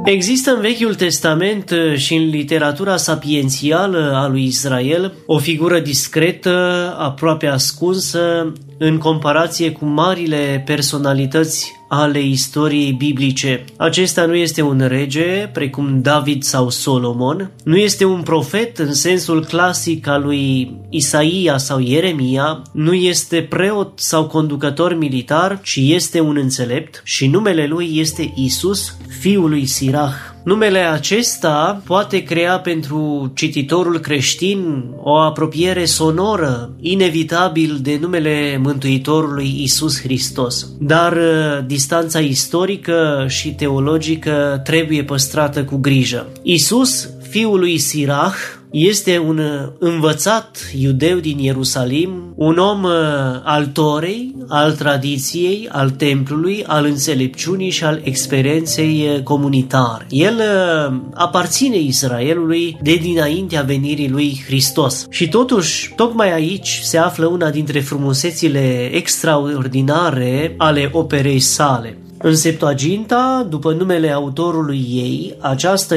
Există în Vechiul Testament și în literatura sapiențială a lui Israel o figură discretă, aproape ascunsă, în comparație cu marile personalități ale istoriei biblice. Acesta nu este un rege, precum David sau Solomon, nu este un profet în sensul clasic al lui Isaia sau Ieremia, nu este preot sau conducător militar, ci este un înțelept și numele lui este Isus, fiul lui Sirach. Numele acesta poate crea pentru cititorul creștin o apropiere sonoră, inevitabil de numele Mântuitorului Iisus Hristos. Dar distanța istorică și teologică trebuie păstrată cu grijă. Iisus, fiul lui Sirach, este un învățat iudeu din Ierusalim, un om al Torei, al tradiției, al templului, al înțelepciunii și al experienței comunitare. El aparține Israelului de dinaintea venirii lui Hristos. Și totuși, tocmai aici se află una dintre frumusețile extraordinare ale operei sale. În Septuaginta, după numele autorului ei, această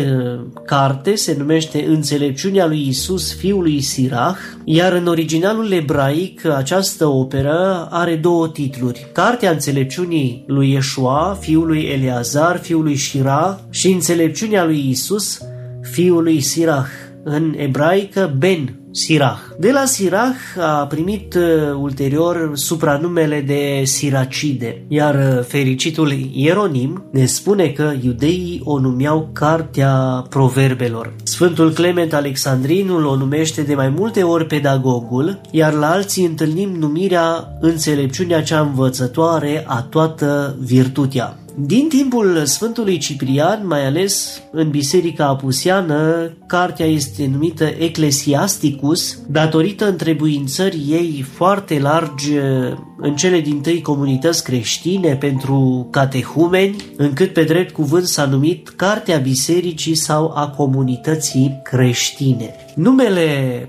carte se numește Înțelepciunea lui Isus, fiul lui Sirach, iar în originalul ebraic această operă are două titluri: Cartea Înțelepciunii lui Iesua, fiul lui Eleazar, fiul lui Shira, și Înțelepciunea lui Isus, fiul lui Sirach, în ebraică Ben Sirach. De la Sirach a primit ulterior supranumele de Siracide, iar fericitul Ieronim ne spune că iudeii o numeau Cartea Proverbelor. Sfântul Clement Alexandrinul o numește de mai multe ori Pedagogul, iar la alții întâlnim numirea Înțelepciunea cea învățătoare a toată virtutea. Din timpul Sfântului Ciprian, mai ales în Biserica Apuseană, cartea este numită Ecclesiasticus, datorită întrebuințării ei foarte largi în cele dintâi comunități creștine pentru catehumeni, încât pe drept cuvânt s-a numit Cartea Bisericii sau a Comunității Creștine. Numele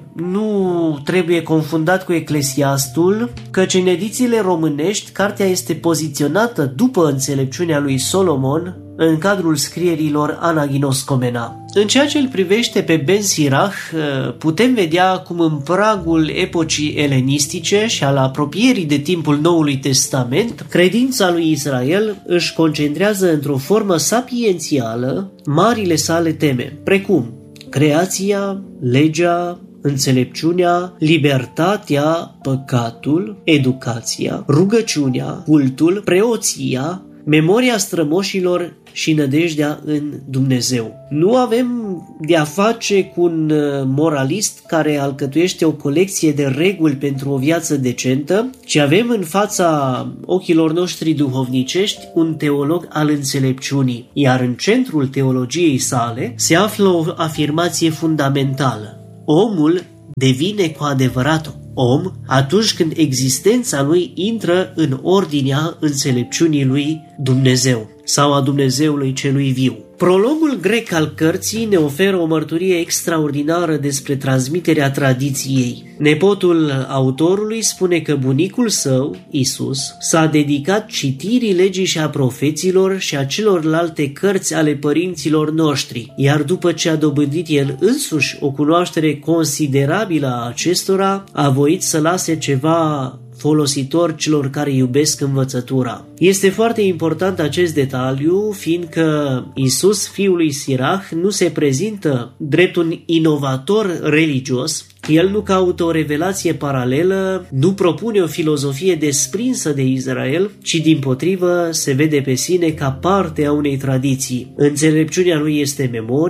nu trebuie confundat cu Eclesiastul, căci în edițiile românești cartea este poziționată după Înțelepciunea lui Solomon în cadrul scrierilor Anaginoscomena. În ceea ce îl privește pe Ben Sirach, putem vedea cum în pragul epocii elenistice și al apropierii de timpul Noului Testament, credința lui Israel își concentrează într-o formă sapiențială marile sale teme, precum creația, legea, înțelepciunea, libertatea, păcatul, educația, rugăciunea, cultul, preoția, memoria strămoșilor și nădejdea în Dumnezeu. Nu avem de-a face cu un moralist care alcătuiește o colecție de reguli pentru o viață decentă, ci avem în fața ochilor noștri duhovnicești un teolog al înțelepciunii, iar în centrul teologiei sale se află o afirmație fundamentală: omul devine cu adevărat om atunci când existența lui intră în ordinea înțelepciunii lui Dumnezeu sau a Dumnezeului celui viu. Prologul grec al cărții ne oferă o mărturie extraordinară despre transmiterea tradiției. Nepotul autorului spune că bunicul său, Isus, s-a dedicat citirii legii și a profeților și a celorlalte cărți ale părinților noștri, iar după ce a dobândit el însuși o cunoaștere considerabilă a acestora, a voit să lase ceva folositor celor care iubesc învățătura. Este foarte important acest detaliu, fiindcă Isus, fiul lui Sirach, nu se prezintă drept un inovator religios. El nu caută o revelație paralelă, nu propune o filozofie desprinsă de Israel, ci dimpotrivă se vede pe sine ca parte a unei tradiții. Înțelepciunea lui este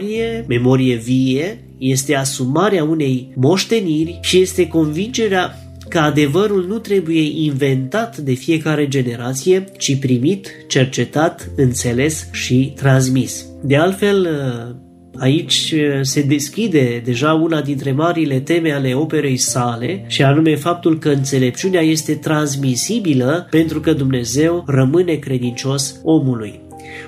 memorie vie, este asumarea unei moșteniri și este convingerea că adevărul nu trebuie inventat de fiecare generație, ci primit, cercetat, înțeles și transmis. De altfel, aici se deschide deja una dintre marile teme ale operei sale, și anume faptul că înțelepciunea este transmisibilă pentru că Dumnezeu rămâne credincios omului.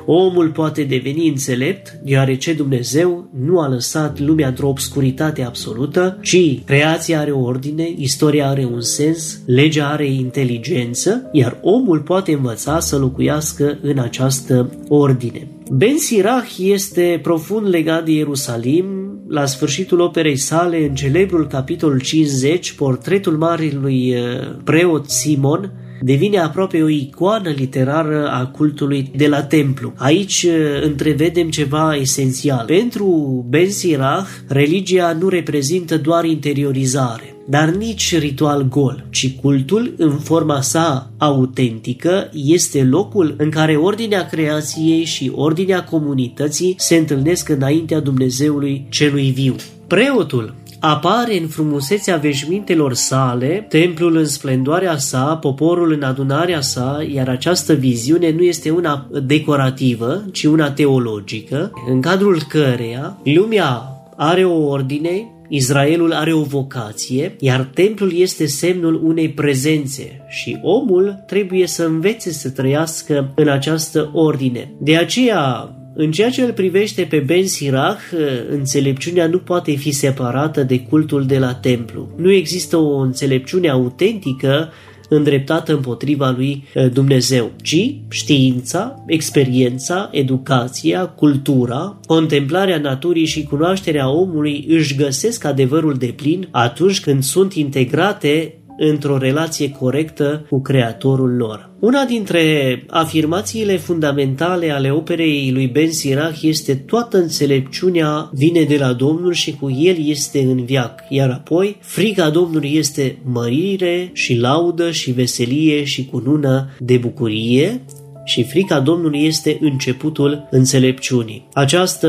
Omul poate deveni înțelept deoarece Dumnezeu nu a lăsat lumea într-o obscuritate absolută, ci creația are o ordine, istoria are un sens, legea are inteligență, iar omul poate învăța să locuiască în această ordine. Ben Sirach este profund legat de Ierusalim. La sfârșitul operei sale, în celebrul capitol 50, portretul marelui preot Simon devine aproape o icoană literară a cultului de la templu. Aici întrevedem ceva esențial. Pentru Ben Sirach, religia nu reprezintă doar interiorizare, dar nici ritual gol, ci cultul, în forma sa autentică, este locul în care ordinea creației și ordinea comunității se întâlnesc înaintea Dumnezeului celui viu. Preotul apare în frumusețea veșmintelor sale, templul în splendoarea sa, poporul în adunarea sa, iar această viziune nu este una decorativă, ci una teologică, în cadrul căreia lumea are o ordine, Israelul are o vocație, iar templul este semnul unei prezențe și omul trebuie să învețe să trăiască în această ordine. De aceea, în ceea ce îl privește pe Ben Sirach, înțelepciunea nu poate fi separată de cultul de la templu. Nu există o înțelepciune autentică îndreptată împotriva lui Dumnezeu, ci știința, experiența, educația, cultura, contemplarea naturii și cunoașterea omului își găsesc adevărul deplin atunci când sunt integrate într-o relație corectă cu Creatorul lor. Una dintre afirmațiile fundamentale ale operei lui Ben Sirach este: toată înțelepciunea vine de la Domnul și cu El este în veac, iar apoi frica Domnului este mărire și laudă și veselie și cunună de bucurie, și frica Domnului este începutul înțelepciunii. Această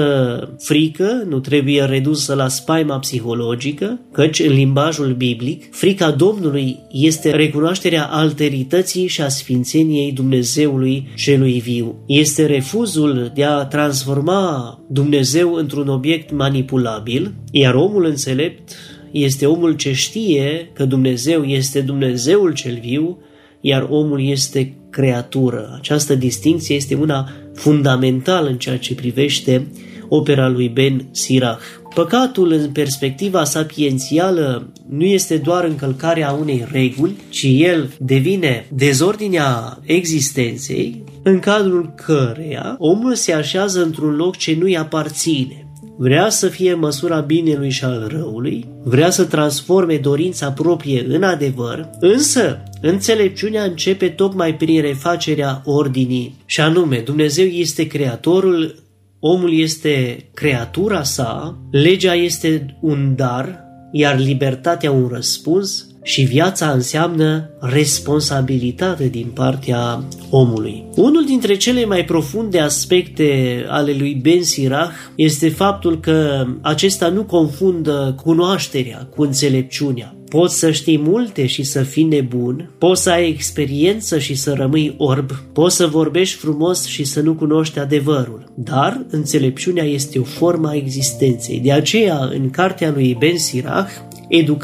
frică nu trebuie redusă la spaima psihologică, căci în limbajul biblic, frica Domnului este recunoașterea alterității și a sfințeniei Dumnezeului celui viu. Este refuzul de a transforma Dumnezeu într-un obiect manipulabil, iar omul înțelept este omul ce știe că Dumnezeu este Dumnezeul cel viu, iar omul este creatură. Această distincție este una fundamentală în ceea ce privește opera lui Ben Sirach. Păcatul, în perspectiva sapiențială, nu este doar încălcarea unei reguli, ci el devine dezordinea existenței, în cadrul căreia omul se așează într-un loc ce nu-i aparține. Vrea să fie măsura binelui și al răului, vrea să transforme dorința proprie în adevăr, însă înțelepciunea începe tocmai prin refacerea ordinii, și anume Dumnezeu este creatorul, omul este creatura sa, legea este un dar, iar libertatea un răspuns și viața înseamnă responsabilitate din partea omului. Unul dintre cele mai profunde aspecte ale lui Ben Sirach este faptul că acesta nu confundă cunoașterea cu înțelepciunea. Poți să știi multe și să fii nebun, poți să ai experiență și să rămâi orb, poți să vorbești frumos și să nu cunoști adevărul, dar înțelepciunea este o formă a existenței. De aceea, în cartea lui Ben Sirach,